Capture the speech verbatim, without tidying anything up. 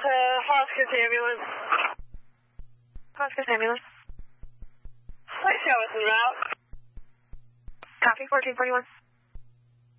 Uh, hospice ambulance. Hospice ambulance. Please show us en route. Copy, fourteen forty-one.